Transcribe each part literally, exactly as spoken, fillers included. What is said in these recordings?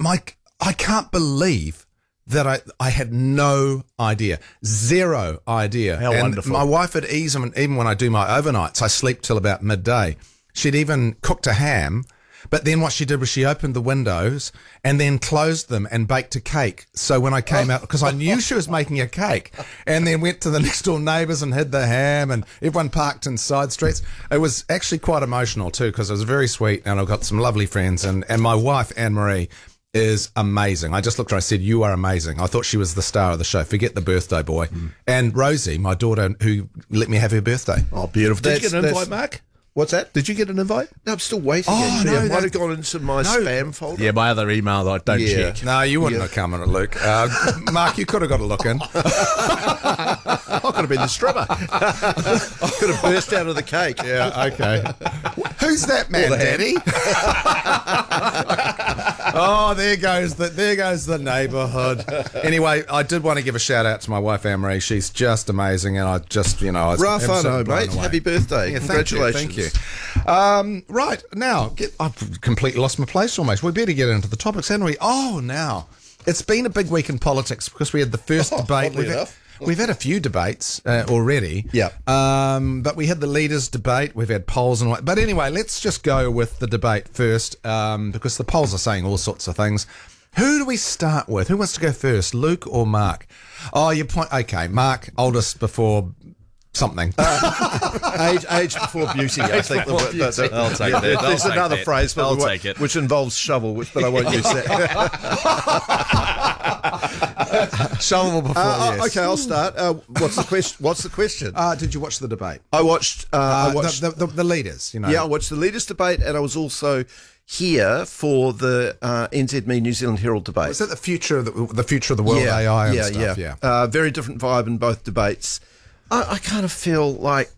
my, I can't believe that I, I had no idea, zero idea. How and wonderful. My wife would even, even when I do my overnights, I sleep till about midday. She'd even cooked a ham, but then what she did was she opened the windows and then closed them and baked a cake. So when I came out, because I knew she was making a cake, and then went to the next door neighbours and hid the ham, and everyone parked in side streets. It was actually quite emotional too, because it was very sweet, and I've got some lovely friends, and, and my wife, Anne-Marie, is amazing. I just looked at her, I said, you are amazing. I thought she was the star of the show. Forget the birthday boy. Mm. And Rosie, my daughter, who let me have her birthday. Oh, beautiful. Did That's, you get an invite, Mark? What's that? Did you get an invite? No, I'm still waiting. Oh, actually. no, I might that- have gone into my No. spam folder. Yeah, my other email that I don't Yeah. check. No, you wouldn't Yeah. have come in it, Luke. Uh, Mark, you could have got a look in. I could have been the stripper. I could have burst out of the cake. Yeah, okay. Who's that man, Or the Daddy? Oh, there goes the there goes the neighbourhood. Anyway, I did want to give a shout out to my wife Anne-Marie. She's just amazing, and I just you know I was Rafano, absolutely blown mate. away. Happy birthday. Yeah, thank Congratulations. You, thank you. Um, right now, get, I've completely lost my place almost. We better get into the topics, haven't we? Oh, now it's been a big week in politics because we had the first Oh, debate. oddly We've had, enough. we've had a few debates uh, already. Yeah. Um, but we had the leaders' debate. We've had polls and what. But anyway, let's just go with the debate first um, because the polls are saying all sorts of things. Who do we start with? Who wants to go first, Luke or Mark? Oh, your point. Okay, Mark, oldest before something. age, age before beauty, I think. before that- that's it. beauty. I'll take Yeah, that. I'll There's take another that. phrase, but I'll we won't- take it. which involves shovel, which, but I won't use that. Shovel before, Uh, yes. Okay, I'll start. Uh, what's the question? What's the question? Uh, did you watch the debate? I watched. Uh, Uh, I watched. the, the, the, the leaders, you know. Yeah, I watched the leaders' debate, and I was also here for the uh, N Z M E New Zealand Herald debate. Is that the future of the, the future of the world, A I and yeah, stuff? yeah, Uh, very different vibe in both debates. I, I kind of feel like,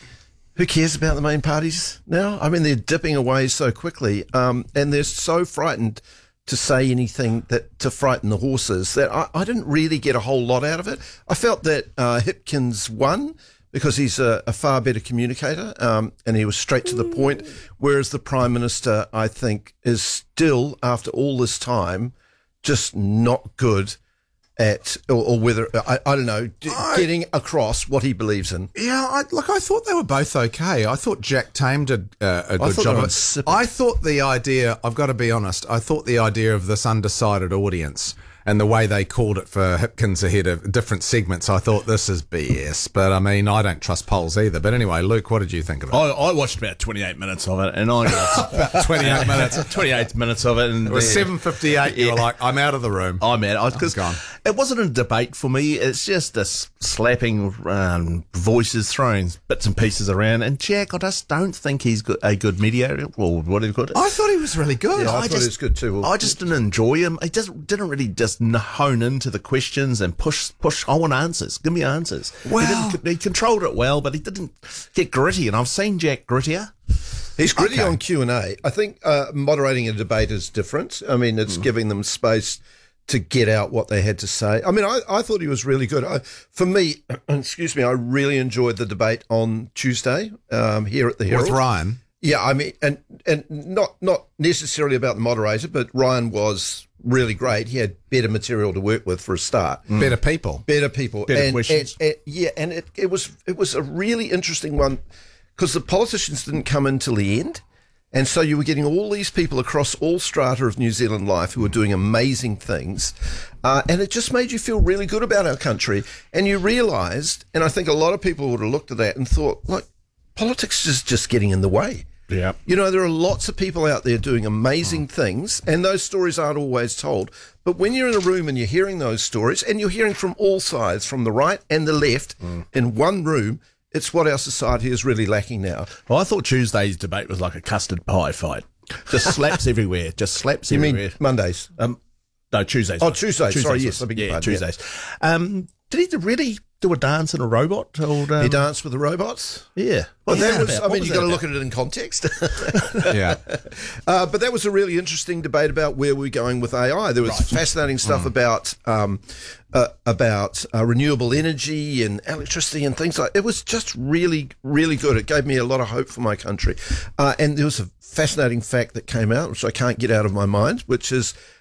who cares about the main parties now? I mean, they're dipping away so quickly, um, and they're so frightened to say anything that to frighten the horses that I, I didn't really get a whole lot out of it. I felt that uh, Hipkins won because he's a, a far better communicator, um, and he was straight to the point, whereas the Prime Minister, I think, is still, after all this time, just not good at, or, or whether, I, I don't know, d- I- getting across what he believes in. Yeah, I, look, I thought they were both okay. I thought Jack Tame did uh, a good thought job they of were it. insipid. I thought the idea, I've got to be honest, I thought the idea of this undecided audience and the way they called it for Hipkins ahead of different segments, I thought this is B S. But I mean, I don't trust polls either. But anyway, Luke, what did you think of it? I, I watched about twenty-eight minutes of it, and I got About twenty-eight minutes. twenty-eight minutes of it, and It was seven fifty-eight. You were Yeah. like, I'm out of the room. I'm out because gone. it wasn't a debate for me. It's just a s- slapping um, voices, throwing bits and pieces around. And Jack, I just don't think he's good, a good mediator, or what do you call it? I thought he was really good. Yeah, I, I thought just- it was good too. I just didn't enjoy him. He just didn't really just n- hone into the questions and push, push. I want answers. Give me answers. Well- he, didn't, he controlled it well, but he didn't get gritty. And I've seen Jack grittier. He's gritty Okay. on Q and A. I think uh, moderating a debate is different. I mean, it's giving them space to get out what they had to say. I mean, I, I thought he was really good. I, for me, excuse me, I really enjoyed the debate on Tuesday um, here at the Herald. With Ryan. Yeah, I mean, and and not not necessarily about the moderator, but Ryan was really great. He had better material to work with for a start. Better people. Better people, Better and, questions. and- and- yeah, and it, it was it was a really interesting one because the politicians didn't come in till the end, and so you were getting all these people across all strata of New Zealand life who were doing amazing things, uh, and it just made you feel really good about our country. And you realised, and I think a lot of people would have looked at that and thought, look, politics is just getting in the way. Yeah. You know, there are lots of people out there doing amazing things, and those stories aren't always told. But when you're in a room and you're hearing those stories, and you're hearing from all sides, from the right and the left, in one room, it's what our society is really lacking now. Well, I thought Tuesday's debate was like a custard pie fight. Just slaps everywhere. Just slaps You everywhere. mean Mondays? Um, no, Tuesdays. Oh, Tuesdays. Sorry, yes, I one. beg your yeah, pardon, yeah. Tuesdays. Um, did he really do a dance in a robot? Or, um, He danced with the robots? Yeah. Well, What that that was, about? I What mean, was you've got to that look at it in context. Yeah. Uh, but that was a really interesting debate about where we're going with A I. There was fascinating stuff Mm. about um, uh, about uh, renewable energy and electricity and things like. It was just really, really good. It gave me a lot of hope for my country. Uh, and there was a fascinating fact that came out, which I can't get out of my mind, which is